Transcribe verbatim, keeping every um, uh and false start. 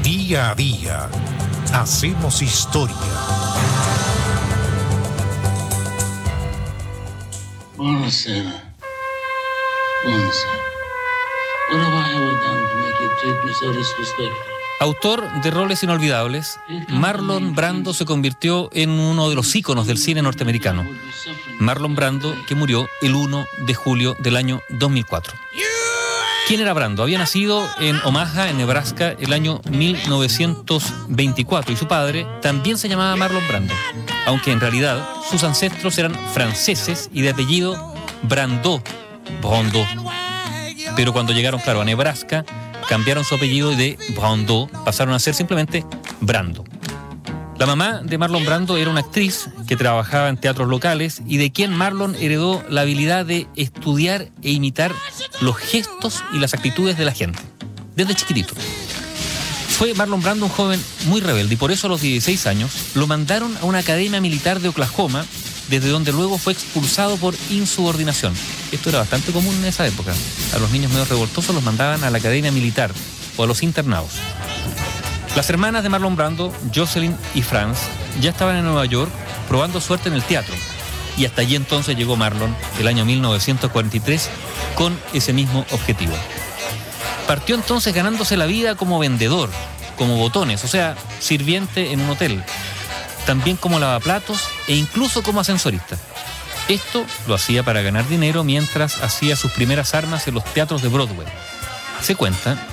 Día a día hacemos historia. Buonasera. Buonasera. What have I ever done to make you treat me so disrespectful? Autor de roles inolvidables, Marlon Brando se convirtió en uno de los íconos del cine norteamericano. Marlon Brando, que murió el primero de julio del año dos mil cuatro. ¿Quién era Brando? Había nacido en Omaha, en Nebraska, el año mil novecientos veinticuatro, y su padre también se llamaba Marlon Brando, aunque en realidad sus ancestros eran franceses y de apellido Brando, Brando. Pero cuando llegaron, claro, a Nebraska, cambiaron su apellido y de Brando pasaron a ser simplemente Brando. La mamá de Marlon Brando era una actriz que trabajaba en teatros locales y de quien Marlon heredó la habilidad de estudiar e imitar los gestos y las actitudes de la gente, desde chiquitito. Fue Marlon Brando un joven muy rebelde y por eso a los dieciséis años lo mandaron a una academia militar de Oklahoma, desde donde luego fue expulsado por insubordinación. Esto era bastante común en esa época. A los niños medio revoltosos los mandaban a la academia militar o a los internados. Las hermanas de Marlon Brando, Jocelyn y Franz, ya estaban en Nueva York probando suerte en el teatro. Y hasta allí entonces llegó Marlon, el año mil novecientos cuarenta y tres, con ese mismo objetivo. Partió entonces ganándose la vida como vendedor, como botones, o sea, sirviente en un hotel. También como lavaplatos e incluso como ascensorista. Esto lo hacía para ganar dinero mientras hacía sus primeras armas en los teatros de Broadway. Se cuenta